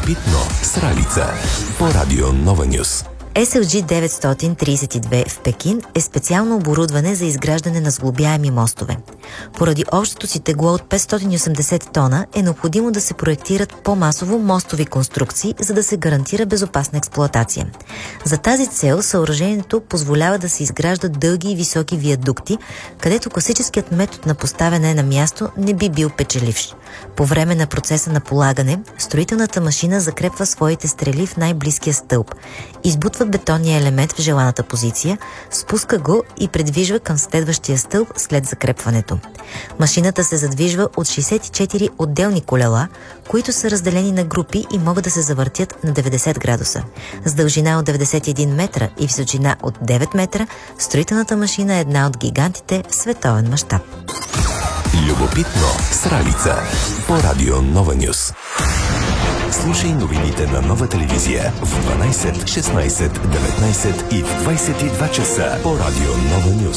Любопитно с Ралица по Радио Нова Нюс. SLG 932 в Пекин е специално оборудване за изграждане на сглобяеми мостове. Поради общото си тегло от 580 тона е необходимо да се проектират по-масово мостови конструкции, за да се гарантира безопасна експлоатация. За тази цел съоръжението позволява да се изграждат дълги и високи виадукти, където класическият метод на поставяне на място не би бил печеливш. По време на процеса на полагане, строителната машина закрепва своите стрели в най-близкия стълб, избутва бетонния елемент в желаната позиция, спуска го и придвижва към следващия стълб след закрепването. Машината се задвижва от 64 отделни колела, които са разделени на групи и могат да се завъртят на 90 градуса. С дължина от 91 метра и височина от 9 метра, строителната машина е една от гигантите в световен мащаб. Любопитно с Ралица по Радио Нова Нюс. Слушай новините на Нова телевизия в 12, 16, 19 и в 22 часа по Радио Нова Нюс.